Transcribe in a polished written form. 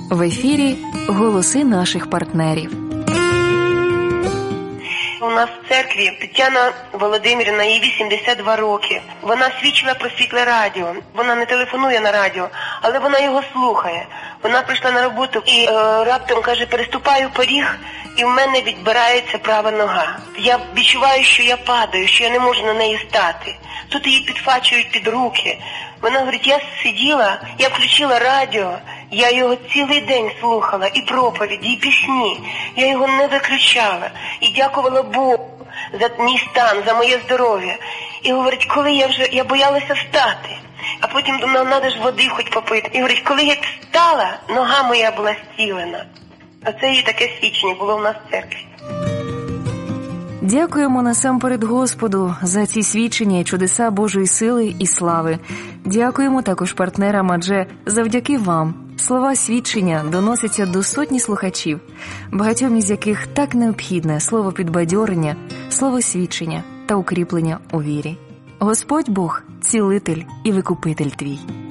В ефірі голоси наших партнерів. У нас в церкві Тетяна Володимирівна, їй 82 роки. Вона свідчила про світле радіо. Вона не телефонує на радіо, але вона його слухає. Вона прийшла на роботу і раптом каже, переступаю поріг, і в мене відбирається права нога. Я відчуваю, що я падаю, що я не можу на неї стати. Тут її підфачують під руки. Вона говорить, я сиділа, я включила радіо, я його цілий день слухала, і проповіді, і пісні. Я його не виключала. І дякувала Богу за мій стан, за моє здоров'я. І говорить, коли я боялася встати. А потім думала, треба ж води хоч попити. І говорить, коли я встала, нога моя була зцілена. Оце її таке свідчення було в нас в церкві. Дякуємо насамперед Господу за ці свідчення і чудеса Божої сили і слави. Дякуємо також партнерам, адже завдяки вам слова свідчення доносяться до сотні слухачів, багатьом із яких так необхідне слово підбадьорення, слово свідчення та укріплення у вірі. Господь Бог – цілитель і викупитель твій.